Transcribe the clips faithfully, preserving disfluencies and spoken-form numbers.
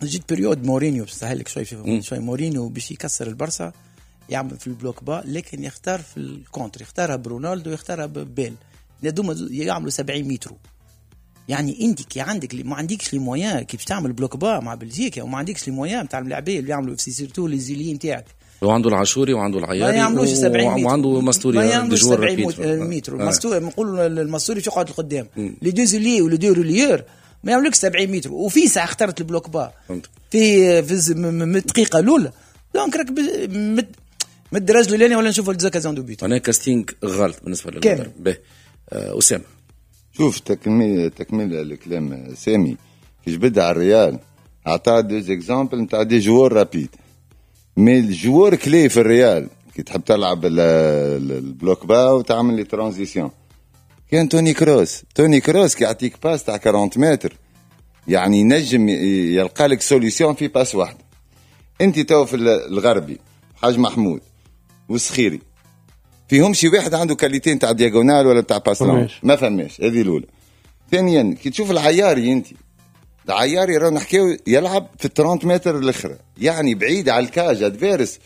جيت بريود مورينيو بستهل لك شوي شوي مورينيو باش يكسر البرصة يعمل في البلوك با، لكن يختار في الكونتر يختارها برونالدو يختارها ببيل، ندوما يعملوا سبعين متر. يعني انت كي عندك لي ما عندكش لي مويان كيف تعمل بلوك با مع بلجيكا، وما عندكش لي مويان تاع اللاعبين اللي يعملوا في سيرتو لي زيليين تاعك، وعنده العاشوري وعنده العياري وعنده مستوري دجور متر مستوري نقولوا المستوري في قاعد القدام لي دو زيلي ولا دو روليور ما يعملوش سبعين متر، وفي ساعه اخترت البلوك با في في الدقيقه الاولى. دونك راك مد الدرجه الاولانيه ولا نشوفوا الزكازون دو بيت. انا كاستينغ غلط بالنسبه للمدرب. به اسامه شوف تكمل تكمل الكلام سامي كيش بدا على الريال عطى دو زيكزامبل نتاع دي جوار رابيد، مي الجوار كلي في الريال كي تحب تلعب البلوك با وتعمل لي ترانزيسيون كان توني كروس. توني كروس كي يعطيك باس تاع أربعين متر يعني نجم يلقى لك سوليسيون في باس واحده. انت تو في الغربي حاج محمود وسخيري فيهم شي واحد عنده كاليتين تاع دياغونال ولا تاع باسلان ما فهمش. هذه الاولى. ثانيا كي تشوف العياري انت العياري راه نحكيو يلعب في ثلاثين متر الاخرى يعني بعيد على الكاج ادفيرس.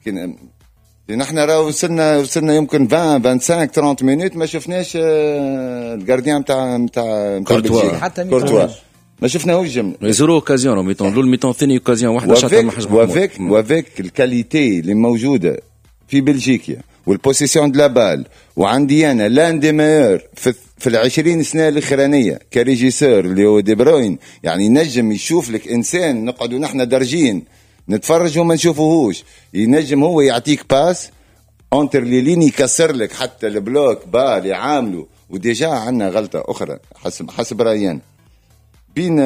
نحن راه وصلنا وصلنا يمكن عشرين خمسة وعشرين ثلاثين مينوت ما شفناش الجارديان نتاع نتاع كورتوا حتى كورتوا ما شفناهوش جمله. يزوروا اوكازيون ميتون دول ميتون ثاني اوكازيون واحده شاطر مع حاج محمود. وافيك وافيك الكاليتي اللي موجوده في بلجيكا والبوسيسيون دو لا بال، وعندي انا لان دي ميور في في العشرين سنه الاخرانيه كريجيسور اللي هو دي بروين، يعني نجم يشوف لك انسان نقعدوا نحن درجين نتفرج وما نشوفوهوش، ينجم هو يعطيك باس اونتر لي لين يكسر لك حتى البلوك بال يعاملوا. وديجا عندنا غلطه اخرى حسب حسب راينا بين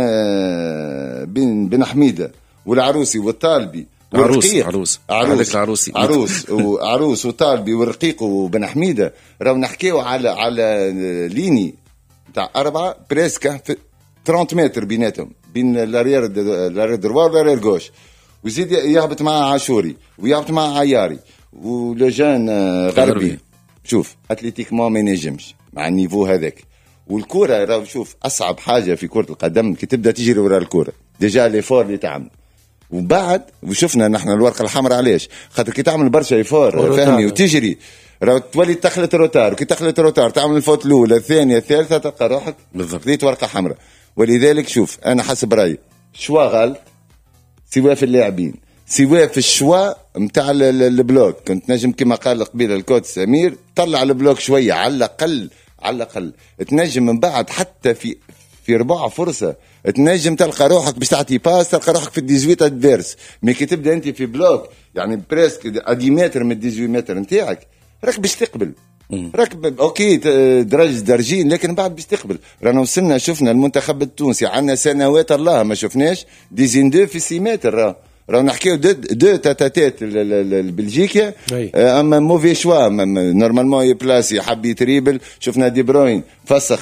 بين بن حميده والعروسي والطالبي والرقيق. عروس عروس عروس عروس وعروس وطالبي والرقيق وبن حميده راهو نحكيو على على ليني تاع أربعة بريسكا ثلاثين متر بيناتهم بين لارير لارير دروار ولارير غوش، ويزيد يهبط معاه عاشوري ويهبط معاه عياري ولجان غربي. شوف اتليتيك ما ما ينجمش مع النيفو هذاك. والكره راهو شوف اصعب حاجه في كره القدم كي تبدا تجري ورا الكره ديجا ليفور اللي تعمل، وبعد وشفنا نحن الورقه الحمراء علاش خاطر كي تعمل برشا ليفور فهمي وتجري راهو تولي تخلط روتار، وكي تخلط روتار تعمل الفوت الاولى الثانيه الثالثه تلقى روحك خذيت ورقه حمراء. ولذلك شوف انا حسب رايي شوا غلط سواء في اللاعبين سواء في الشوا نتاع البلوك. كنت نجم كما قال قبيل الكوت سمير طلع البلوك شويه على الاقل على الاقل تنجم من بعد حتى في في ربع فرصه تنجم تلقى روحك باش تعطي باس تلقى روحك في الديزويت ادفيرس. مي كي تبدا انت في بلوك يعني بريسك عشرة متر من الديزويت متر نتاعك راك باش تقبل راك اوكي درج درجين لكن بعد باش تقبل. رانا وصلنا شفنا المنتخب التونسي عندنا سنوات الله ما شفناش ديزين دو في سي متر راه راهو نحكيو دو, دو تاتاتات البلجيكا اما موفي شوا نورمالمون يبلاسي حب يتريبل. شفنا دي بروين فسخ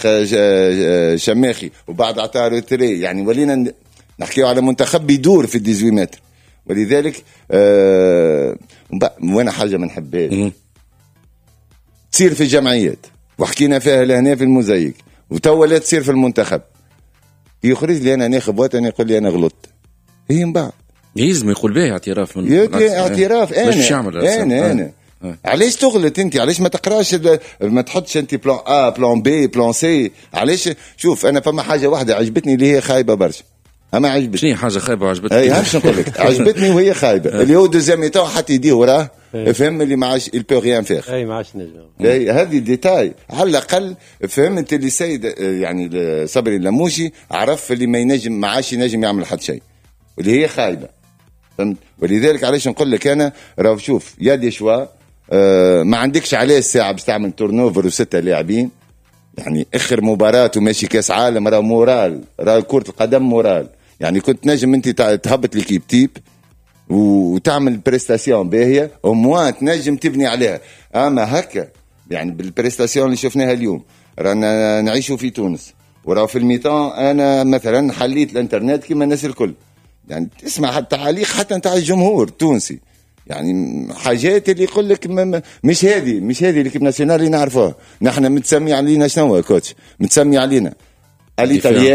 شماخي وبعد عطاه روتري يعني ولينا نحكيو على منتخب يدور في الديزوي متر. ولذلك أه وانا حاجه ما نحبهاش تصير في الجمعيات وحكينا فيها لهنا في المزيك وتوا لا تصير في المنتخب يخرج لي انا ناخب وطن يقول لي انا غلطت هي من بعد يلزم يقول به اعتراف من اعتراف انا انا انا آه. علاش تغلط انت؟ علاش ما تقراش ما تحطش انت بلان ا بلان بي بلان سي؟ علاش شوف انا فما حاجه واحده عجبتني اللي هي خايبه برشا اما عجبتني شنو حاجه خايبه وعجبتني اي هاش نقول لك عجبتني وهي خايبه اللي هو دوزيام ميتون حتى يديه وراه فهم اللي ما عادش البو ريان فير اي ما عادش نجم اي هذه ديتاي على الاقل فهمت اللي سيد يعني صبري اللموشي عرف اللي ما ينجم ما عادش ينجم يعمل حد شيء واللي هي خايبه فهمت. ولذلك علاش نقول لك انا راه شوف يا دي شوا آه ما عندكش عليه الساعه باش تعمل تورنوفر وسته لاعبين يعني اخر مباراه وماشي كاس عالم راه مورال راه كره القدم مورال يعني كنت نجم انت تهبط ليكيب تيب وتعمل بريستاسيون باهيه او موا تنجم تبني عليها. اما هكا يعني بالبريستاسيون اللي شفناها اليوم رانا نعيشوا في تونس وراه في الميطان انا مثلا حليت الانترنت كما الناس الكل يعني تسمع حتى تعليق حتى نتاع الجمهور التونسي يعني حاجات اللي يقول لك مش هذه مش هذه ليكيب ناسيونال اللي نعرفوها نحن متسمي علينا شنو كوتش متسمي علينا الإيطاليان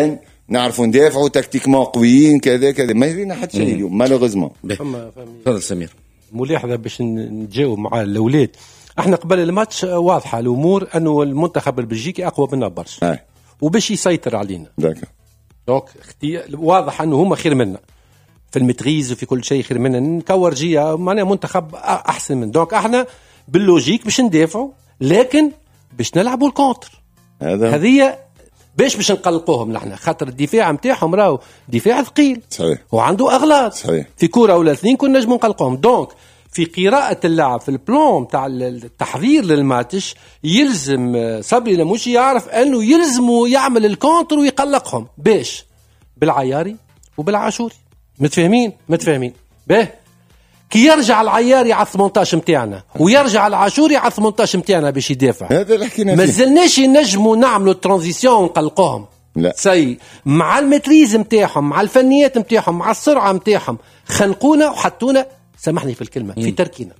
نعرفوا ندافعوا تكتيكمون قويين كذا كذا، ما يرينا حتى شيء اليوم مالوغوزمون. تفضل سمير. ملاحظه باش نتجاوب مع الاولاد. احنا قبل الماتش واضحه الامور انه المنتخب البلجيكي اقوى منا برشا وباش يسيطر علينا. داك دونك واضح انه هما خير منا في المتغيز وفي كل شيء، خير منا نكور جيه معناها منتخب احسن من. دونك احنا باللوجيك باش ندافعوا، لكن باش نلعبوا الكونتر. هذه باش باش نقلقوهم نحن، خاطر الدفاع نتاعهم راهو دفاع ثقيل صحيح وعنده اغلاط صحيح. في كره ولا اثنين كنا نجموا نقلقوهم. دونك في قراءة اللعب في البلان تاع التحضير للماتش يلزم صبري لموشي يعرف انه يلزمه يعمل الكونتر ويقلقهم باش بالعياري وبالعاشوري. متفاهمين متفاهمين به كي يرجع العياري على ثمانية متاعنا ويرجع العاشوري على ثمانية متاعنا باش يدافع، هذا اللي حكينا فيه. ما زلناش نجموا نعملوا الترانزيسيون ونقلقوهم. لا سي مع المتريز متاعهم، مع الفنيات متاعهم، مع السرعه متاعهم، خنقونا وحطونا، سامحني في الكلمه، في تركينا.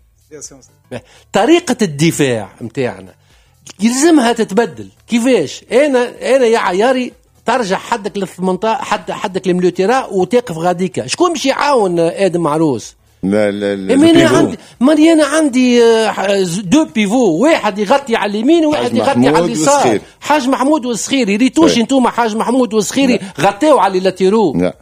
طريقه الدفاع متاعنا يلزمها تتبدل. كيفاش؟ انا انا يا عياري ترجع حدك للثمنطا حد حدك لملوتيرا وتقف غاديكا، شكون باش يعاون ادم معروس؟ لا لا لا ماني عندي ماني انا عندي دو بيفو، واحد يغطي على اليمين وواحد يغطي على اليسار. حاج محمود والسخيري ريتوش انتوما حاج محمود والسخيري غطيوا على اللاتيرو. لا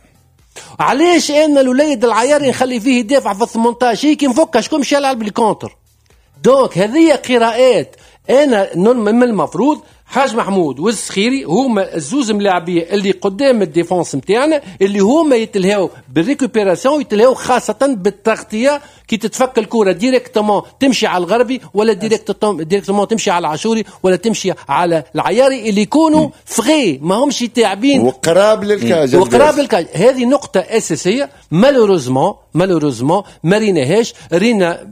علاش انا الوليد العياري نخلي فيه يدافع في ثمانية هيك نفكها شكون باش يلعب بالكونتر؟ دونك هذه قراءات. انا من المفروض حاج محمود والسخيري هما الزوز ملاعبيه اللي قدام الديفونس نتاعنا، اللي هما يتلهاو بالريكوبيراسيون، يتلهاو خاصه بالتغطيه كي تتفك الكره ديريكتومون تمشي على الغربي ولا ديريكتومون تمشي على العاشوري ولا تمشي على العياري اللي يكونوا فغي ما همش تاعبين وقراب للكاج وقراب للكاج. هذه نقطه اساسيه. مالوروزمون مالوروزمون ما ريناهاش. رينا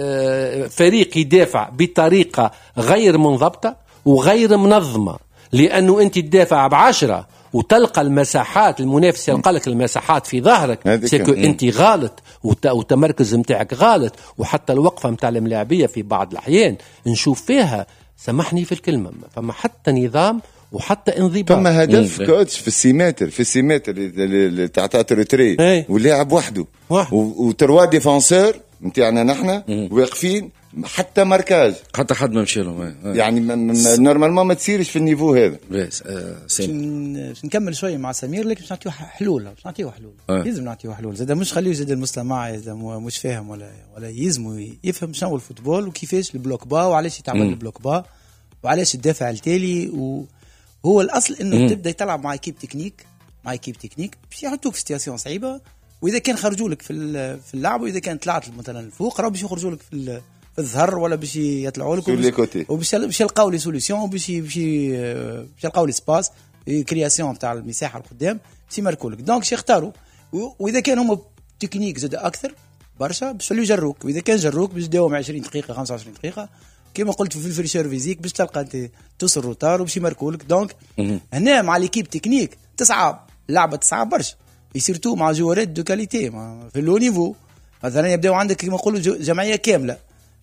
فريق يدافع بطريقه غير منضبطه وغير منظمة، لأنه أنت تدافع بعشرة وتلقى المساحات المنافس يلقى لك المساحات في ظهرك، سيكو أنت غالط وتمركز متاعك غالط، وحتى الوقفة متاع الملاعبية في بعض الأحيان نشوف فيها، سامحني في الكلمة، فما حتى نظام وحتى انضباط. فما هدف كوتش في السيمتر في السيمتر اللي تعطى تريتري واللاعب وحده وتروا ديفونسور نتاعنا نحن واقفين حتى مركز حتى حد ما مشي لهم يعني نورمالمون ما تصيرش في النيفو هذا. بس باش نكمل شويه مع سمير، لكن باش نعطيو حلول باش نعطيو حلول لازم نعطيو حلول زاد، مش خليه زاد المستمع اذا مش فاهم ولا ولا يلزموا يفهم شنو هو الفوتبول وكيفاش البلوك با وعلاش يتعمل البلوك با وعلاش الدافع التالي. وهو الاصل انه تبدا تلعب مع ايكيب تكنيك مع ايكيب تكنيك باش يحطوك في سيتياسيون صعيبه، واذا كان خرجوا لك في في اللعب واذا كان طلعت مثلا الفوق راه باش يخرجوا لك في في الظهر ولا باش يطلعوا لك وباش باش يلقاو لي سوليسيون وباش باش يلقاو لي سباس كرياسيون تاع المساحه القدام باش يماركوا لك. دونك يختاروا، واذا كان هما تكنيك زاد اكثر برشا باش يجروك، واذا كان جروك باش تداوم عشرين دقيقه خمسة وعشرين دقيقه كما قلت في الفريشير فيزيك باش تلقى انت توصل روتار وباش يماركوا لك. دونك هنا مع ليكيب تكنيك تصعب لعبه، تصعب برشا يسيرتو مع جوارات دو كاليتي في اللو نيفو. مثلا يبداو عندك كما نقولوا جمعيه كامله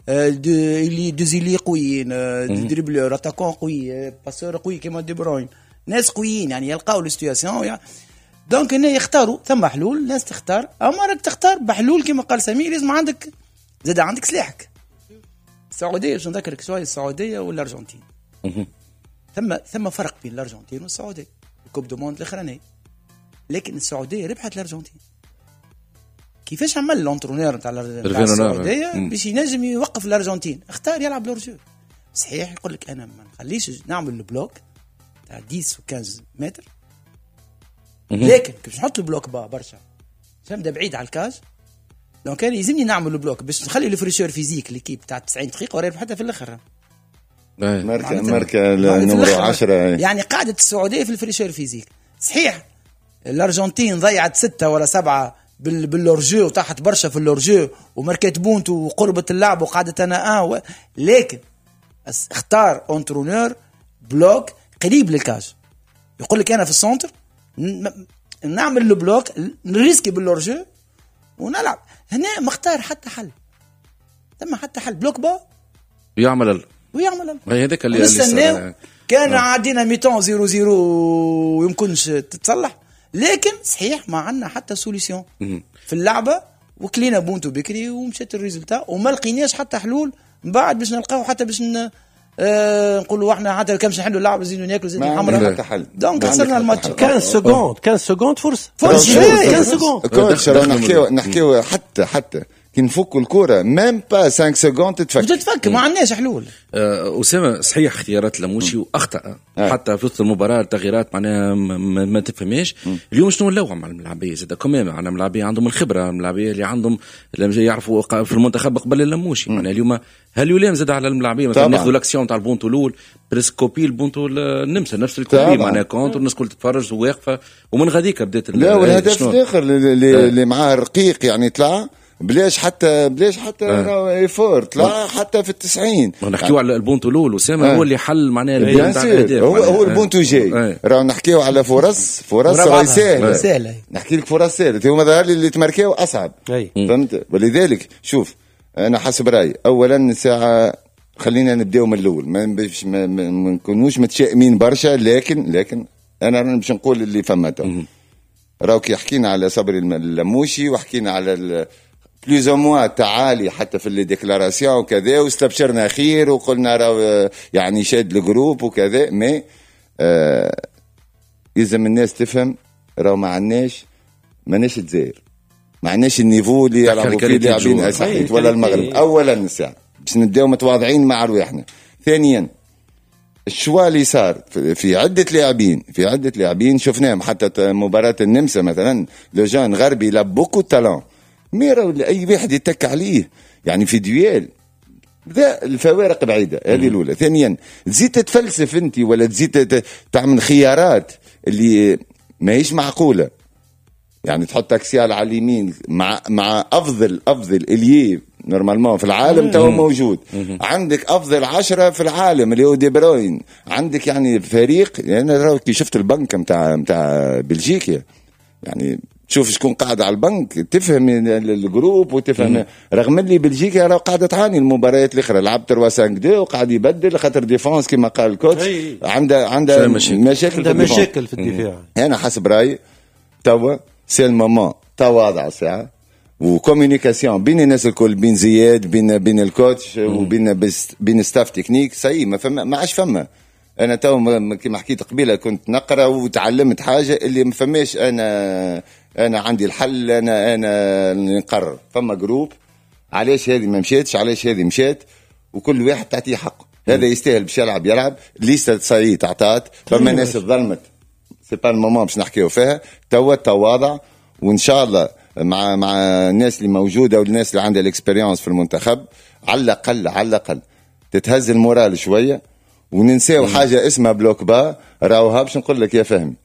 اللي دوزيلي قويين، دريبلور اتاكون قوي، باسور قوي كيما دي بروين، ناس قويين يعني يلقاو السيتوياسيون يعني. دونك هنا يختاروا ثم حلول، ناس تختار، اما راك تختار بحلول كما قال سمير لازم عندك زاد عندك سلاحك. السعوديه باش نذكرك شويه، السعوديه والارجنتين ثم ثم فرق بين الارجنتين والسعوديه الكوب دو موند الاخراني، لكن السعوديه ربحت الارجنتين. كيفاش عمل لونترونير تاع السعوديه باش ينجم يوقف الارجنتين؟ اختار يلعب لورجو. صحيح يقول لك انا ما نخليش نعمل البلوك تاع عشرة و15 متر، لكن باش نحط البلوك با برشا نبدا بعيد على الكاج. دونك كان يلزمني نعمل البلوك باش نخلي الفريشور فيزيك ليكيب تاع تسعين دقيقه وراه حتى في الاخر ماركه ماركه نمرو عشرة. يعني قاعده السعوديه في الفريشور فيزيك. صحيح الارجنتين ضيعت ستة ولا سبعة باللورجو وتحت برشا في اللورجو وماركت بونت وقربت اللعب وقعدت انا اه و... لكن اختار اونترونور بلوك قريب للكاج، يقول لك انا في السنتر نعمل البلوك نريسكي باللورجو ونلعب. هنا مختار حتى حل، ثم حتى حل بلوك با ويعمل ال... ويعمل هذاك اللي كان آه. عادينا ميتون زيرو زيرو ويمكنش تتصلح لكن صحيح ما عندنا حتى سوليسيون في اللعبه، وكلينا بونتو بكري ومشات الريزلتا وما لقيناش حتى حلول من بعد باش نلقاو حتى باش ن... آه نقولوا احنا حتى كان باش نحلوا اللعبه نزيدوا ناكلوا زيت الحمراء حتى حل. دونك خسرنا الماتش. خمسة سكوند خمسة سكوند فرصه فرصه خمسة سكوند. كوتش نحكيو نحكيو حتى حتى كي نفكوا الكره ميم با خمسة سكوند تتفك تتفك ما عندناش حلول. أه أسامة صحيح اختيارات لموشي واخطا آه. حتى في وسط المباراه التغييرات معناها ما, ما تفهميش. اليوم شنو نلوم على الملاعبيه زاد كمان معنا ملاعبيه عندهم الخبره، الملاعبيه اللي عندهم اللي يعرفوا في المنتخب قبل اللموشي معناها اليوم هل يلام زاد على الملاعبيه مثلا ناخذوا لاكسيون تاع البونتو الاول بريسكوبي البونتو النمسا نفس الكوبي معناها كونتر الناس كل تتفرج وواقفه ومن غاديك بدات. لا والهدف الاخر اللي, اللي معاه رقيق يعني طلع بلاش حتى بلاش حتى آه. فور طلع حتى في التسعين. نحكيو على البونتو الاول وسام آه. هو اللي حل معناها البيان تاع الاهداف هو هو البونتو جاي آه. راهو نحكيو على فرص فرص راهي سهله سهله نحكي لك فرص سهله هما ظهر لي اللي تماركيو اصعب فهمت. ولذلك شوف انا حسب رايي اولا ساعه خلينا نبداو من الاول ما باش ما, ما, ما نكونوش متشائمين برشا لكن لكن انا باش نقول اللي فهمته راهو كي حكينا على صبري اللموشي وحكينا على بلوز او موا تعالي حتى في اللي ديكلاراسيون وكذا واستبشرنا خير وقلنا راهو يعني شاد الجروب وكذا مي آه يلزم الناس تفهم راهو ما عندناش ماناش الجزائر ما عندناش النيفو اللي يلعبوا فيه لاعبين اساسيين ولا المغرب. اولا الساعه باش نبداو متواضعين مع رواحنا. ثانيا الشوا اللي صار في عده لاعبين في عده لاعبين شفناهم حتى مباراه النمسا مثلا لو جان غربي لعب بوكو تالون ميرا ولا اي واحد يتك عليه يعني في دويل ذا الفوارق بعيده. هذه الاولى. ثانيا تزيد تتفلسف انت ولا تزيد تعمل خيارات اللي ماهيش معقوله يعني تحط تاكسيال على اليمين مع مع افضل افضل اليه نورمالمون في العالم تو موجود. عندك افضل عشرة في العالم اللي هو دي بروين. عندك يعني فريق يعني انا كي شفت البنك نتاع نتاع بلجيكا يعني تشوف شكون قاعد على البنك تفهم الجروب وتفهم رغم اللي بلجيكا راه قاعده تعاني المباريات الاخرى لعب ثلاثة خمسة اثنين وقاعد يبدل خاطر ديفونس كما قال الكوتش عنده عنده مشاكل عنده مشاكل في الدفاع. انا حسب رايي توا سي المومون تواضع ساعه وكوميونيكاسيون بين الناس الكل بين زياد بين بين الكوتش وبين بين ستاف تكنيك سي ما فما ما عادش فما. انا تو كما حكيت قبيله كنت نقرا وتعلمت حاجه اللي ما فماش انا انا عندي الحل انا انا نقرر. فما جروب علاش هذه ما مشاتش علاش هذه مشات وكل واحد تعطيه حقه. هذا يستاهل باش يلعب يلعب ليست صعيد تعطات. فما ناس ظلمت سي با المومون باش نحكيو فيها توا تواضع وان شاء الله مع مع الناس اللي موجوده والناس اللي عندها الاكسبيرينس في المنتخب على الاقل على الاقل تتهز المورال شويه وننساو حاجه اسمها بلوك با. راوها باش نقول لك يا فهمي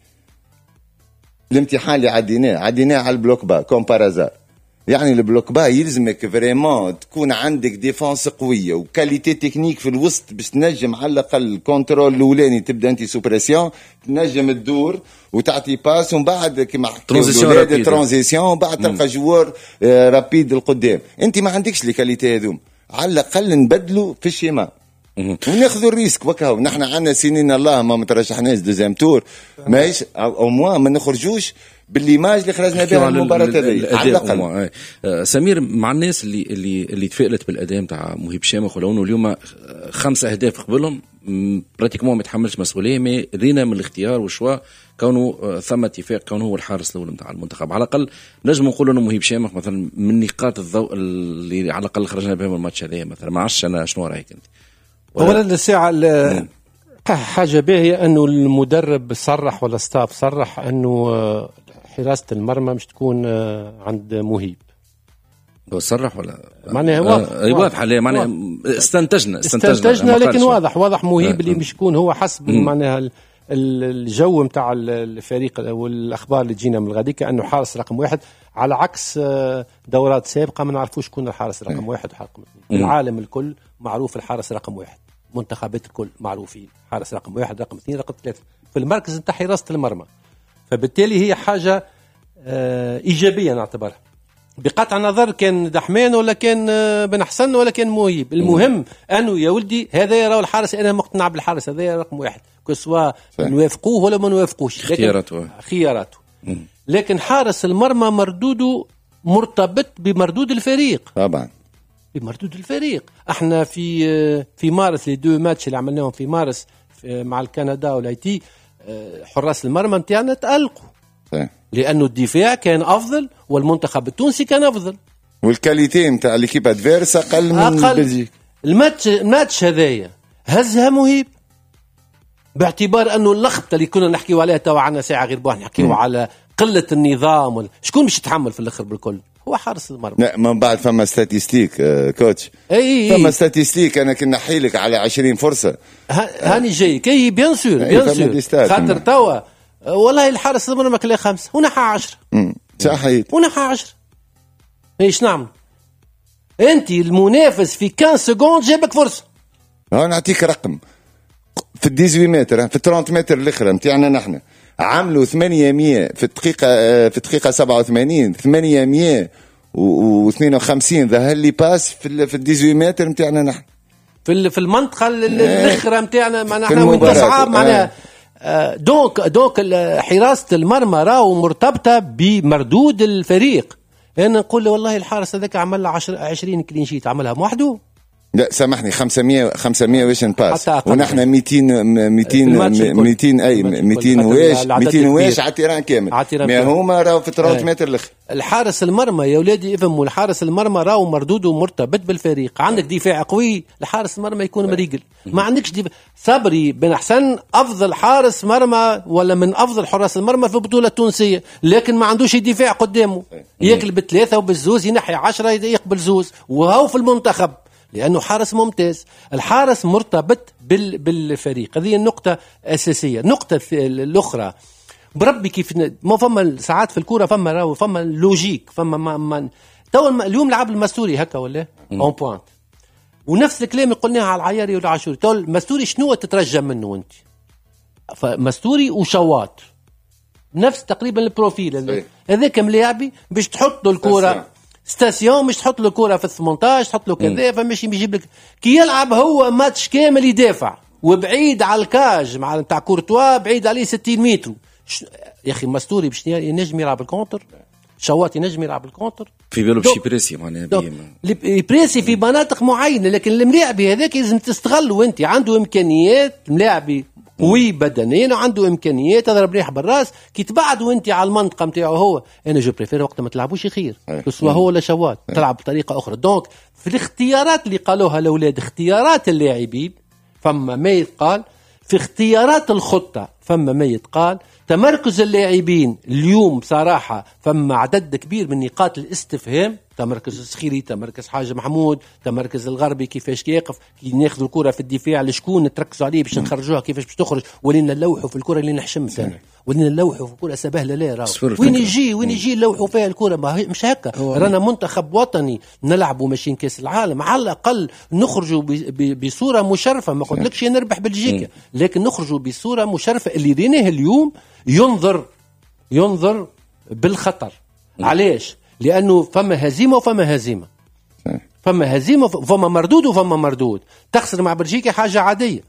الامتحان اللي عديناه عديناه على البلوك با كومبارازار يعني البلوك با يلزمك فريمون تكون عندك ديفونس قويه وكاليتي تكنيك في الوسط باش تنجم على الاقل الكنترول الاولاني تبدا انت سوبريسيون تنجم تدور وتعطي باس ومن بعد كما حكينا ترانزيسيون ومن بعد تلقى جوار رابيد القدام. انت ما عندكش لي كاليتي هذوم على الاقل نبدلوا في الشيما وناخذوا الريسك وكاو. نحن عندنا سنين الله ما مترشحناش دوزيام تور ماهيش او موا ما نخرجوش بالليماج اللي خرجنا بها المباراه هذه على الاقل. سمير مع الناس اللي اللي اللي تفائلت بالاداء تاع مهيب شامخ ولو اليوم خمسه اهداف قبلهم براتيكمون ما يتحملش مسؤوليه مي رينا من الاختيار والشوا كونه ثم اتفاق كونه هو الحارس الاول نتاع المنتخب. على الاقل نجم نقولوا انه مهيب شامخ مثلا من نقاط الضوء اللي على الاقل خرجنا بهم الماتش هذا مثلا. ما عرفتش انا شنو رايك انت؟ اولا الساعه حاجه باهيه انه المدرب صرح ولا ستاف صرح انه حراسه المرمى مش تكون عند مهيب. هو صرح ولا معناها واضح اي واضح عليه معناها استنتجنا استنتجنا, استنتجنا لكن واضح واضح مهيب اللي مش يكون هو حسب معناها الجو نتاع الفريق والاخبار اللي تجينا من الغد كانه حارس رقم واحد على عكس دورات سابقه ما نعرفوش شكون الحارس رقم واحد وحارس اثنين. العالم الكل معروف الحارس رقم واحد منتخبات الكل معروفين حارس رقم واحد رقم اثنين رقم ثلاثة في المركز نتاع حراسة المرمى. فبالتالي هي حاجة آه إيجابية نعتبرها بقطع النظر كان دحمان ولا كان آه بن حسن ولا كان مهيب. المهم أنه يا ولدي هذا يرى الحارس أنا مقتنع بالحارس هذا رقم واحد كسوا نوافقوه ولا ما نوافقوش خياراته خياراته لكن حارس المرمى مردوده مرتبط بمردود الفريق طبعا بمردود الفريق. احنا في في مارس لي دو ماتش اللي عملناهم في مارس مع الكندا والهايتي حراس المرمى نتاعنا تألقوا لانه الدفاع كان افضل والمنتخب التونسي كان افضل والكاليتي نتاع ليكيب ادفيرس اقل من أقل. بلجيك. الماتش الماتش هذايا هزها مهيب باعتبار انه اللخبطه اللي كنا نحكيو عليها تو عنا ساعه غير بوح نحكيو على قله النظام ولا شكون باش يتحمل في الاخر بالكل هو حارس المرمى. لا من بعد فما ستاتيستيك آه كوتش اي فما ستاتيستيك انا كنا نحيلك على عشرين فرصه هاني جاي كي بيان سور بيان سور خاطر توا والله الحارس المرمى كله خمسه ونحى عشرة صحيح ونحى عشرة ايش نعمل انت المنافس في خمسة سكوند جابك فرصه. ها نعطيك رقم في الثمانية متر في ثلاثين متر الاخرى نتاعنا نحن عملوا ثمانمية في الدقيقه في الدقيقه سبعة وثمانين ثمانمية واثنين وخمسين ظهر لي باس في في الثمانية متر نتاعنا نحن في في المنطقه الاخرى نتاعنا معناها وين صعاب معناها دونك دونك حراسه المرمى راهو مرتبطه بمردود الفريق. انا نقول والله الحارس هذاك عمل له عشرين كلين شيت عملها وحده. لا سامحني خمسمية خمسمية ويشن باس ونحن مئتين مئتين مئتين اي مئتين واش مئتين واش على التيران كامل ما هما راهو في ثلاثين متر الاخر. الحارس المرمى يا ولادي افهموا الحارس المرمى راهو مردوده مرتبط بالفريق. عندك دفاع قوي الحارس المرمى يكون مريقل ما عندكش دفاع. صبري بن حسن افضل حارس مرمى ولا من افضل حراس المرمى في البطوله التونسيه لكن ما عندوش دفاع قدامه ياكل بثلاثه وبالزوز ينحي عشرة يقبل زوز وهو في المنتخب لأنه حارس ممتاز. الحارس مرتبط بال بالفريق هذه النقطة أساسية. النقطة الأخرى بربي كيف ما فما ساعات في الكورة فما راو فما لوجيك فما ما ما تو اليوم لعب المستوري هكا ولا اون بوينت ونفس الكلام قلناها على العياري والعاشوري. تو المستوري شنو تترجم منه أنت فمستوري وشواط نفس تقريبا البروفيل هذاك ملاعبي باش تحط له الكورة ستاسيون مش تحط له كرة في الثمنتاش تحط له كذا فمشي بيجيب لك كي يلعب هو ماتش كامل يدافع وبعيد على الكاج مع نتاع كورتوا بعيد عليه ستين متر. يا اخي مستوري باش ينجم يلعب الكونتر شوات ينجم يلعب الكونتر في بالو باش يبريسي معناها يبريسي في مناطق معينه لكن الملاعبي هذاك لازم تستغله وانت عنده امكانيات ملاعبي قوي بدنيا وعنده امكانيات تضرب ريح بالراس كي تبعد وانت على المنطقه نتاعو هو انا جو بريفير وقت ما تلعبوش خير سواء هو ولا شوات تلعب بطريقه اخرى. دونك في الاختيارات اللي قالوها الاولاد اختيارات اللاعبين فما ما يتقال في اختيارات الخطه فما ما يتقال تمركز اللاعبين اليوم بصراحه فما عدد كبير من نقاط الاستفهام. تمركز السخيري تمركز حاج محمود تمركز الغربي كيفاش يقف كي ناخذ الكره في الدفاع لشكون تركزوا عليه باش نخرجوها كيفاش باش تخرج ولينا نلوحوا في الكره اللي نحشم سنه ولينا نلوحوا في الكره سبهله لا راهو وين يجي وين يجي نلوحوا فيها الكره مش هكا رانا منتخب وطني نلعبوا ماشيين كاس العالم على الاقل نخرجوا بصوره مشرفه ما قلتلكش نربح بلجيكا لكن نخرجوا بصوره مشرفه اللي ريناه اليوم ينظر ينظر بالخطر. علاش؟ لأنه فما هزيمة وفما هزيمة فما هزيمة وفما مردود وفما مردود. تخسر مع بلجيكا حاجة عادية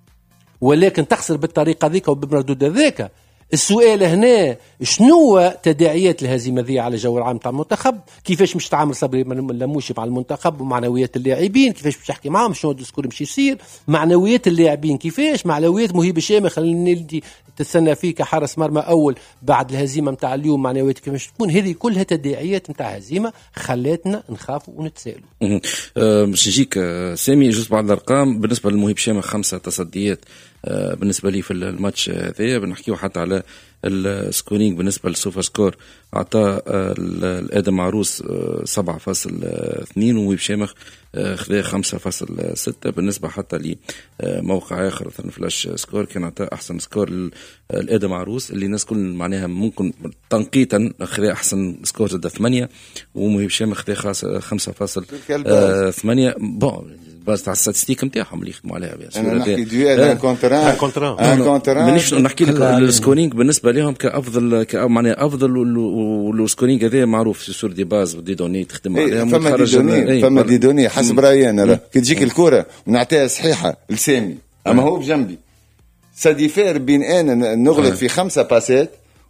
ولكن تخسر بالطريقة ذيك وبالمردود ذيك. السؤال هنا شنو تداعيات الهزيمة ذي على الجو العام تاع المنتخب كيفاش مش تعامل صبري لموشي مع المنتخب ومعنويات اللاعبين كيفاش باش تحكي معهم شنو الدسكور مش يصير معنويات اللاعبين كيفاش معنويات مهيب الشامي خليني تستنى فيه كحارس مرمى أول بعد الهزيمة متاع اليوم معنويات كيفاش تكون. هذه كلها تداعيات متاع هزيمة خلاتنا نخافوا ونتسائلوا. باش نجيك سامي جزء بعض الأرقام بالنسبة للمهيب شامي خمسة تصديات بالنسبة لي في الماتش هذا. بنحكيه حتى على السكورينج بالنسبة للسوفر سكور عطى الآدم عروس سبعة فاصل اثنين ومهيب شامخ خذا خمسة فاصل ستة. بالنسبة حتى لموقع آخر مثلا فلاش سكور كان عطى أحسن سكور الآدم عروس اللي الناس كل معناها ممكن تنقيتا خذا أحسن سكور زد ثمانية ومهيب شامخ خذا خمسة فاصل ثمانية. بون باز تاع الستاتستيك نتاعهم اللي يخدموا عليها. انا نحكي دويال ان كونتران ان كونتران ان كونتران مانيش نحكي لك السكورينج بالنسبه لهم كافضل معناها افضل والسكورينج هذا معروف في سور دي باز ودي دوني تخدم عليهم فما دي دوني فما دي دوني حسب رايي انا كي تجيك الكره ونعطيها صحيحه لسامي اما هو بجنبي ساديفير بين انا نغلط في خمسه باسات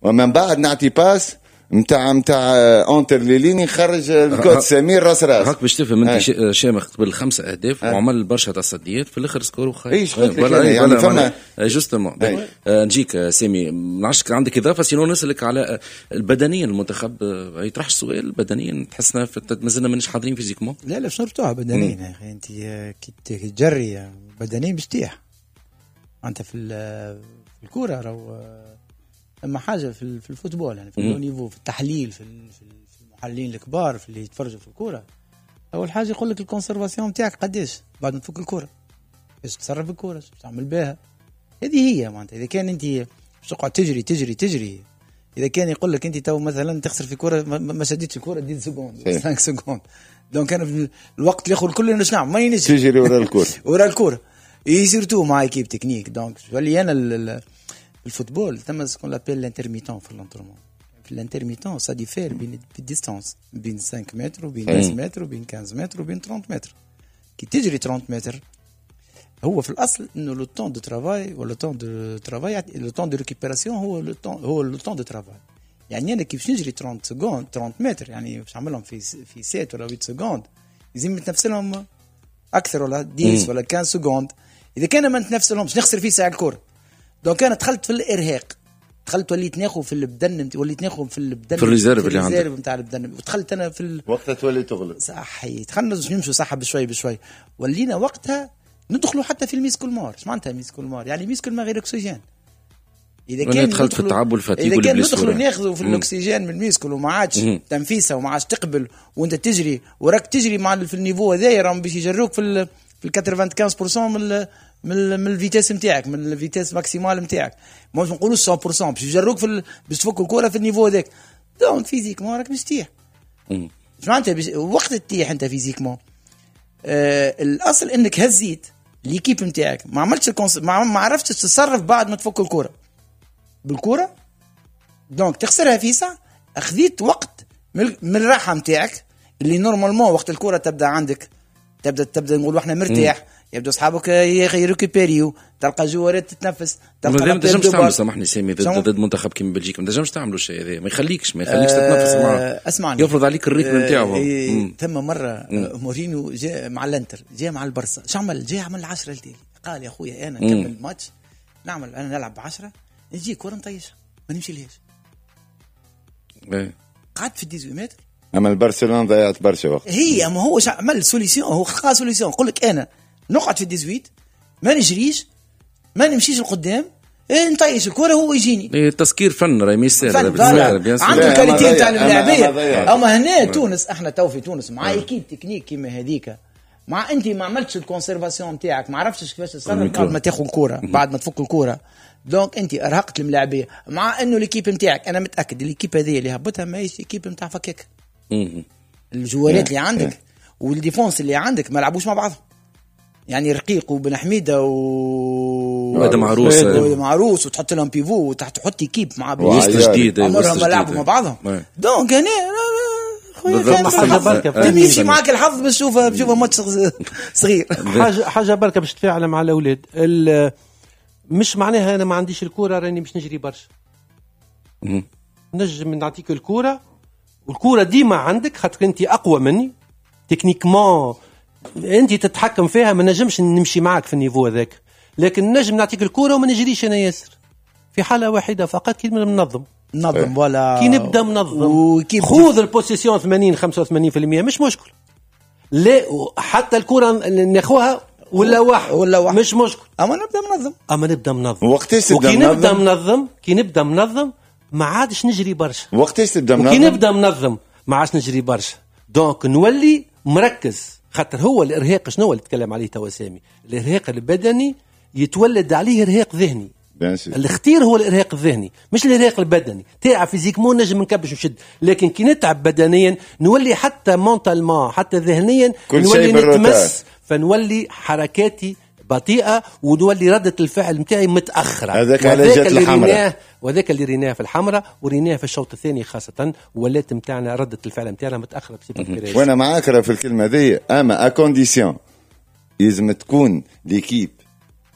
ومن بعد نعطي باس متاع متاع اونتر ليليني خرج الكوت سمير راس راس هاك باش تفهم انت شامخ قبل خمسه اهداف وعمل برشا تصديات في الاخر سكور وخايف يعني فما جوستومون نجيك سامي ما نعرفش عندك اضافه سينو نسالك على بدنيا المنتخب يطرح السؤال بدنيا تحسنا مازلنا ماناش حاضرين فيزيكمون لا لا شنو رتوها بدنيا يا اخي انت كي تجري بدنيا باش تيح انت في الكوره راهو اما حاجه في في الفوتبول يعني في النيفو في التحليل في في المحللين الكبار في اللي يتفرجوا في الكوره اول حاجه يقول لك الكونسيرفاسيون تاعك قداش بعد ما تفك الكوره باش تصرف الكوره باش تعمل بها هذه هي معناتها اذا كان انت باش تقعد تجري تجري تجري اذا كان يقول لك انت تو مثلا تخسر في كوره ما شديتش الكوره دي سكوند خمسة سكوند دونك انا في الوقت الاخر كله نش نعمل ما ينجم تجري ورا الكوره ورا الكوره يسيرتو مع ايكيب تكنيك دونك ولي انا الفوتبول ثم سكون لابيل لانترميتون في الانترمون في الانترميتون سا ديفير بين الديستانس بين خمسة متر وبين عشرة متر وبين خمسة متر وبين ثلاثين متر كي تجري ثلاثين متر هو في الاصل انه لو طون دو ترافاي ولا طون دو ترافاي لو طون دو ريكيبيراسيون هو لو طون هو لو طون دو ترافاي يعني انا كيفاش نجري ثلاثين سكوند ثلاثين متر يعني باش نعملهم في في سبعة ولا ثمانية سكوند لازم نتنفس لهم اكثر ولا عشرة ولا خمسة سكوند اذا كان ما نتنفس لهمش نخسر في ساعه الكره دونك انا دخلت في الارهاق دخلت وليت ناخذ في البدن وليت ناخذ في البدن في الريزيرف اللي عندك نتاع البدن ودخلت انا في ال... وقتها تولي تغلط صحي دخلنا نمشوا صح بشوي بشوي ولينا وقتها ندخلوا حتى في الميسكولمار ايش معناتها ميسكولمار يعني ميسكول غير اكسجين اذا كان دخلت في التعب والفتيق اذا كان ندخلوا ناخذوا في الاكسجين من الميسكول وما عادش تنفيسه وما عادش تقبل وانت تجري وراك تجري مع في النيفو هذايا راهم باش يجروك في ال في ال خمسة وثمانين بالمئة من ال من الفيتاس نتاعك من الفيتاس ماكسيمال نتاعك مش نقولوا مية بالمئة باش يجروك في باش تفك الكره في النيفو هذاك دونك فيزيكمون راك باش تطيح اش معناتها وقت تطيح انت فيزيكمون آه الاصل انك هزيت ليكيب نتاعك ما عملتش الكونس... ما, ما عرفتش تتصرف بعد ما تفك الكره بالكره دونك تخسرها في ساعه اخذيت وقت من الراحه نتاعك اللي نورمالمون وقت الكره تبدا عندك تبدا تبدا نقولوا احنا مرتاح يبدو اصحابك يريكوبيريو تلقى جوارات تتنفس تلقى ما تنجمش تعمل سامحني سامي ضد منتخب كيما بلجيكا ما تنجمش تعملوا الشيء هذا ما يخليكش ما يخليكش تتنفس معاه اسمعني يفرض عليك الريتم نتاعو اه ثم مره مورينيو جاء مع الانتر جاء مع البرصا شو عمل جاء عمل عشرة التالي قال يا اخويا انا نكمل الماتش نعمل انا نلعب بعشرة نجي كره نطيش ما نمشي لهاش قعدت في ثمانية عشر متر اما البرشلونه ضيعت برشا وقت هي اما هو عمل سوليسيون هو خلق سوليسيون يقول لك انا نقعد في ثمانية عشر ما نجريش ما نمشيش لقدام إيه نطيش الكره هو يجيني إيه التسكير فن راهي ميسر عنده الكاليتي نتاع اللاعبيه اما هنا تونس احنا تو في تونس مع ايكيب تكنيك كيما هذيك مع انت ما عملتش الكونسيرفاسيون نتاعك ما عرفتش كيفاش تصرف بعد ما تاخذ الكره بعد ما تفك الكره دونك انت ارهقت الملاعبيه مع انه الايكيب نتاعك انا متاكد الايكيب هذه اللي هبطها ماهيش ايكيب نتاع فكاك الجوارات اللي عندك والديفونس اللي عندك ما لعبوش مع بعضهم يعني رقيق وبن حميده و وادم عروس وادم عروس وتحط لهم بيفو وتحط تحط ايكيب مع وسط جديد عمرهم ما لعبوا مع بعضهم دونك هنا خويا تمشي معك الحظ باش تشوفها بشوفها ماتش صغير حاجه حاجه بركه باش تفاعل مع الاولاد مش معناها انا ما عنديش الكوره راني باش نجري برشا نجم نعطيك الكوره والكوره ديما عندك خاطر انت اقوى مني تكنيكمون انت تتحكم فيها ما نجمش نمشي معك في النيفو هذاك لكن نجم نعطيك الكوره وما نجريش انا ياسر في حاله واحده فقط كي منظم نظم ولا كي نبدا منظم خذ البوزيسيون ثمانين خمسة وثمانين بالمئة مش مشكل لا حتى الكره ناخوها ولا واحد ولا واحد مش مشكل اما نبدا منظم اما نبدا منظم وقتاش تبدا منظم نبدا منظم كي نبدا منظم ما عادش نجري برشا وقتاش تبدا منظم كي نبدا منظم ما عادش نجري برشا دونك نولي مركز خاطر هو الارهاق شنو اللي تكلم عليه توا سامي الارهاق البدني يتولد عليه ارهاق ذهني الاختيار هو الارهاق الذهني مش الارهاق البدني تاع فيزيكمون نجم نكبش ونشد لكن كي نتعب بدنيا نولي حتى مونتالمون حتى ذهنيا نولي نتمس فنولي حركاتي بطيئه ونولي ردة الفعل نتاعي متاخره هذاك على جهه الحمراء وذاك اللي ريناه في الحمراء وريناه في الشوط الثاني خاصه ولات نتاعنا ردة الفعل نتاعنا متاخره بصفه وانا معاك في الكلمه ذي اما ا كونديسيون لازم تكون ليكيب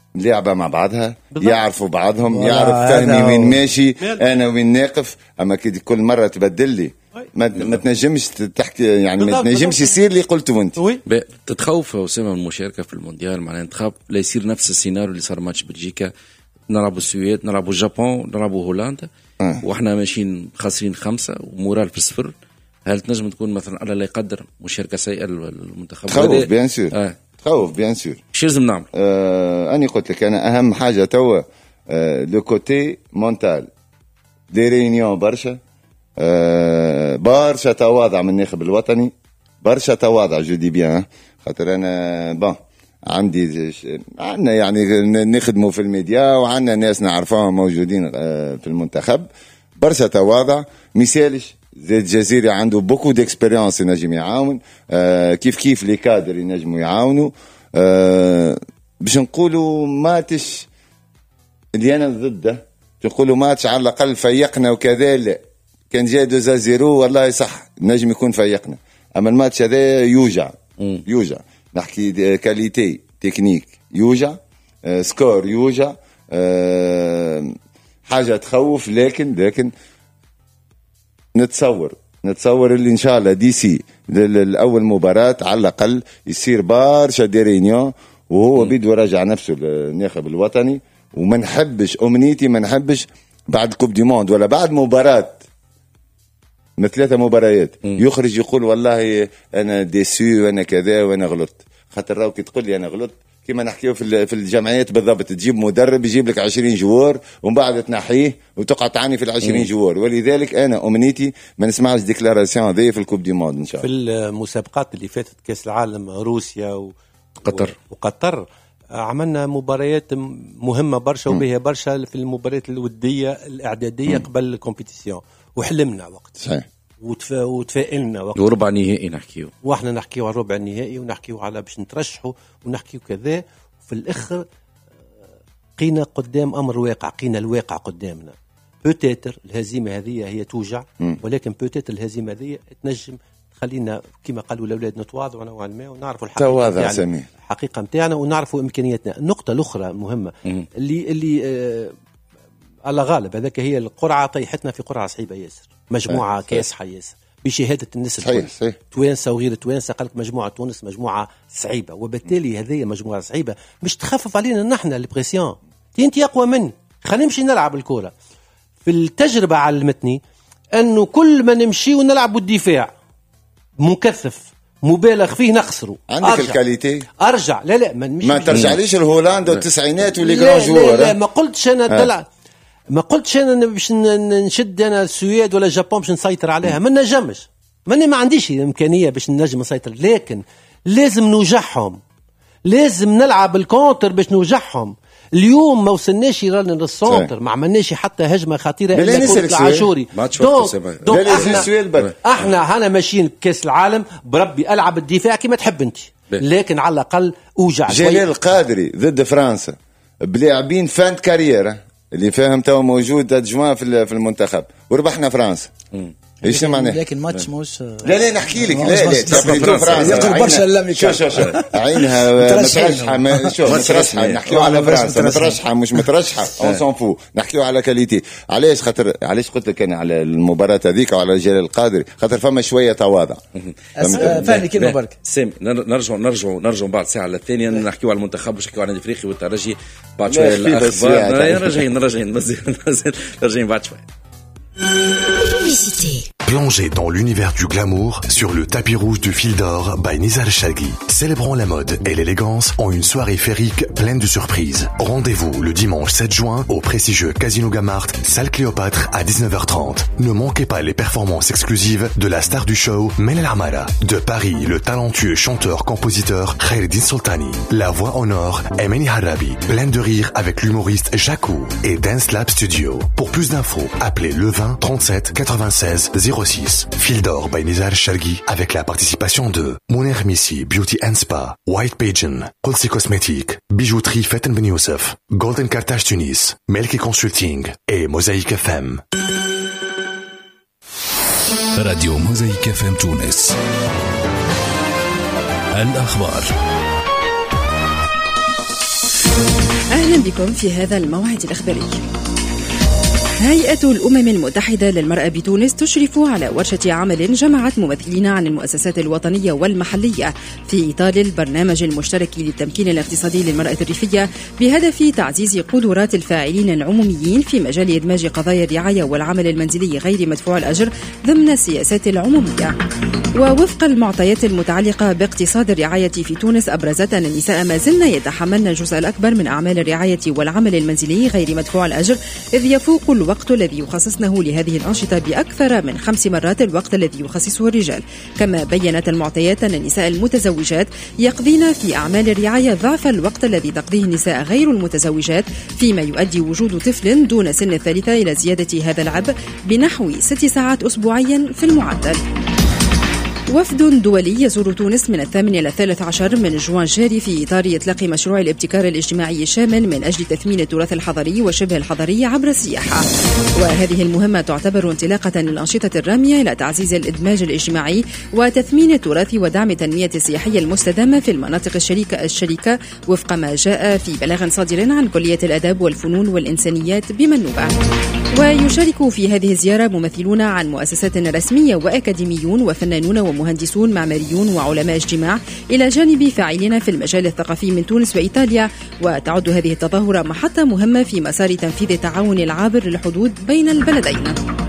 لعبة مع بعضها بالضبط. يعرفوا بعضهم والله يعرف فهمي هذا وين هو. ماشي مال. انا وين ناقف. اما كي كل مرة تبدل لي ما, ما تنجمش تحكي يعني ما بالضبط، تنجمش بالضبط. يصير اللي قلته انت. وي ب- تتخوف أسامة من المشاركة في المونديال؟ معناها تخاف لا يصير نفس السيناريو اللي صار ماتش بلجيكا، نلعبوا السويد نلعبوا اليابان نلعبوا هولندا آه. واحنا ماشيين خاسرين خمسة ومورال في الصفر. هل تنجم تكون مثلا الله لا يقدر مشاركة سيئة للمنتخب؟ تخوف هذا- بيان سور آه. تخوف بيان سور. شو لازم نعمل؟ آه أنا قلت لك أنا أهم حاجة توا آه لو كوتي مونتال دي ريونيون برشا آه برشا تواضع من الناخب الوطني برشا تواضع جو دي بيان خاطر أنا بون عندي عندنا يعني نخدموا في الميديا وعندنا ناس نعرفهم موجودين آه في المنتخب برشا تواضع مثالش. زيد الجزيري عنده بوكو ديكسبيريونس ينجم يعاون آه كيف كيف لي كادر ينجموا يعاونوا آه باش نقولوا ماتش اللي انا ضده تقولوا ماتش على الاقل فيقنا وكذا. لا كان جاي دوزا زيرو والله صح نجم يكون فيقنا. اما الماتش هذا يوجع مم. يوجع نحكي كاليتي تكنيك يوجع آه سكور يوجع آه حاجه تخوف. لكن لكن نتصور نتصور اللي ان شاء الله دي سي الاول مباراه على الاقل يصير برشا دي رينيون وهو بيدو راجع نفسه الناخب الوطني. وما نحبش امنيتي ما نحبش بعد كوب دي موند ولا بعد مباراه من ثلاثه مباريات يخرج يقول والله انا ديسو وانا كذا وانا غلطت. خاطر راهو كي تقول لي انا غلطت كما نحكيو في في الجمعيات بالضبط تجيب مدرب يجيب لك عشرين جوار ومن بعد تنحيه وتقعد تعاني في العشرين جوار. ولذلك انا امنيتي ما نسمعش ديكلاراسيون هذه في الكوب دي موند ان شاء في الله. المسابقات اللي فاتت كاس العالم روسيا و... قطر. وقطر عملنا مباريات مهمه برشا وبها برشا في المباريات الوديه الاعداديه م. قبل الكومبيتيسيون وحلمنا وقت صحيح وتف... وتفائلنا وقت وربع نهائي نحكيو واحنا نحكيو على الربع النهائي ونحكيو على باش نترشحوا ونحكيو كذا. في الاخر قينا قدام امر واقع قينا الواقع قدامنا. بوتيتر الهزيمه هذه هي توجع ولكن بوتيتر الهزيمه هذه تنجم خلينا كما قالوا الاولاد نتواضعوا نوعا ما ونعرفوا الحقيقه يعني الحقيقه نتاعنا ونعرفوا امكانياتنا. النقطه الاخرى مهمه مم. اللي اللي آه على غالب هذاك هي القرعه طيحتنا في قرعه صعيبه ياسر مجموعه كاسحه ياسر بشهاده الناس الكل صحيح توانسه وغير توانسه قالك مجموعه تونس مجموعه صعيبه وبالتالي هذه مجموعه صعيبه مش تخفف علينا نحن البريسيون. انت اقوى مني خلينا نمشي نلعب الكره. في التجربه علمتني انه كل ما نمشي ونلعب الدفاع مكثف مبالغ فيه نخسره. عندك الكاليتي ارجع لا لا ما, ما ترجعليش الهولندا والتسعينات واللي جران لا, جوار. لا, لا ما قلتش انا تلعب ما قلتش انا باش نشد انا السويد ولا اليابان باش نسيطر عليها ما نجمش ماني ما عنديش امكانيه باش نجم نسيطر. لكن لازم نوجعهم لازم نلعب الكونتر باش نوجعهم. اليوم ما وصلناش رانا للسونتر ما عملناش حتى هجمه خطيره الا كره العاشوري. دونك دونك احنا, احنا هنا ماشيين كاس العالم بربي العب الدفاع كما تحب انت لكن على الاقل اوجع. جلال القادري ضد فرنسا بلاعبين فانت كارير اللي فاهم تو موجود ادجوان في المنتخب وربحنا فرنسا. ايش معناه؟ لكن ماتش مش لا لا نحكي لك لا لا فرنسا يقرب برشا الامريكان شو شو عينها مترشحه شو مترشحه نحكيو على فرنسا مترشحه مش مترشحه اون سون فو نحكيو على كاليتي. علاش خاطر علاش قلت لك انا على المباراه هذيك وعلى جلال القادري خاطر فما شويه تواضع. فهمني كلمه برك سامي نرجع نرجع نرجع بعد ساعه للثانيه نحكيو على المنتخب باش نحكيو على الافريقي والترجي بعد شويه الاخبار. راجعين راجعين راجعين بعد شويه. Plongez dans l'univers du glamour sur le tapis rouge du Fil d'Or by Nizar Chagui. Célébrons la mode et l'élégance en une soirée féerique pleine de surprises. Rendez-vous le dimanche sept juin au prestigieux Casino Gamart, salle Cléopâtre à dix-neuf heures trente. Ne manquez pas les performances exclusives de la star du show, Mel Amara. De Paris, le talentueux chanteur-compositeur Khaireddin Soltani. La voix en or, Emeni Harabi. Pleine de rire avec l'humoriste Jacou et Dance Lab Studio. Pour plus d'infos, appelez le vingt trente-sept quatre-vingt-seize zéro six. Fil d'Or by Nizar Chalgui avec la participation de Mouner Missi Beauty and Spa, White Pigeon, Qudsi Cosmétique, Bijouterie Fetten Ben Youssef, Golden Cartage Tunis, Melki Consulting et Mosaïque F M. راديو موزايك اف ام تونس. الأخبار أهلا بكم في هذا الموعد الإخباري. هيئة الأمم المتحدة للمرأة بتونس تشرف على ورشة عمل جمعت ممثلين عن المؤسسات الوطنية والمحلية في إطار البرنامج المشترك للتمكين الاقتصادي للمرأة الريفية بهدف تعزيز قدرات الفاعلين العموميين في مجال إدماج قضايا الرعاية والعمل المنزلي غير مدفوع الأجر ضمن السياسات العمومية. ووفق المعطيات المتعلقة باقتصاد الرعاية في تونس أبرزت أن النساء ما زلن يتحملن الجزء الأكبر من أعمال الرعاية والعمل المنزلي غير مدفوع الأجر، إذ يفوق الوقت الذي يخصصنه لهذه الأنشطة بأكثر من خمس مرات الوقت الذي يخصصه الرجال. كما بيّنت المعطيات أن النساء المتزوجات يقضين في أعمال الرعاية ضعف الوقت الذي تقضيه النساء غير المتزوجات، فيما يؤدي وجود طفل دون سن الثالثة إلى زيادة هذا العبء بنحو ست ساعات أسبوعيا في المعدل. وفد دولي يزور تونس من الثامن إلى الثالث عشر من جوان جاري في إطار إطلاق مشروع الابتكار الاجتماعي الشامل من أجل تثمين التراث الحضري وشبه الحضري عبر السياحة. وهذه المهمة تعتبر انطلاقة للأنشطة الرامية إلى تعزيز الإدماج الاجتماعي وتثمين التراث ودعم التنمية السياحية المستدامة في المناطق الشريكة الشريكة وفق ما جاء في بلاغ صادر عن كلية الآداب والفنون والإنسانيات بمنوبة. ويشارك في هذه الزيارة ممثلون عن مؤسسات رسمية وأكاديميون وفنانون ومهندسون معماريون وعلماء اجتماع إلى جانب فاعلين في المجال الثقافي من تونس وإيطاليا. وتعد هذه التظاهرة محطة مهمة في مسار تنفيذ التعاون العابر للحدود بين البلدين.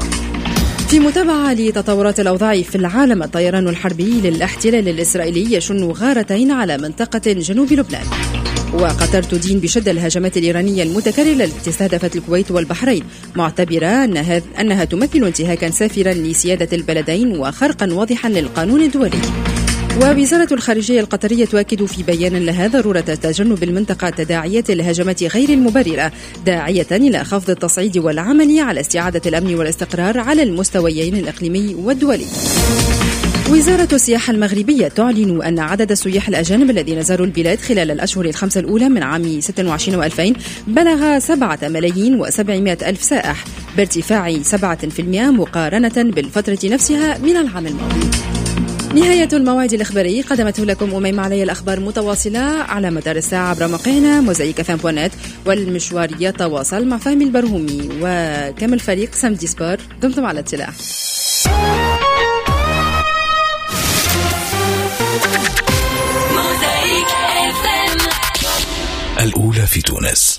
في متابعة لتطورات الأوضاع في العالم، الطيران الحربي للاحتلال الإسرائيلي يشن غارتين على منطقة جنوب لبنان. وقطر تدين بشدة الهجمات الإيرانية المتكررة التي استهدفت الكويت والبحرين، معتبرة أنها, أنها تمثل انتهاكا سافرا لسيادة البلدين وخرقا واضحا للقانون الدولي. ووزارة الخارجية القطرية تؤكد في بيان لها ضرورة تجنب المنطقة تداعيات الهجمات غير المبررة، داعية إلى خفض التصعيد والعمل على استعادة الأمن والاستقرار على المستويين الإقليمي والدولي. وزارة السياحة المغربية تعلن أن عدد السياح الأجانب الذين زاروا البلاد خلال الأشهر الخمسة الأولى من عام ستة وعشرين وألفين بلغ سبعة ملايين وسبعمائة ألف سائح، بارتفاع سبعة بالمئة مقارنة بالفترة نفسها من العام الماضي. نهاية الموعد الإخباري قدمته لكم أميمة علي. الأخبار متواصلة على مدار الساعة عبر موقعنا موزايك فام دوت نت، والمشوار يتواصل مع فهمي البرهومي وكامل فريق سامدي سبور. دمتم على اطلاع. الأولى في تونس.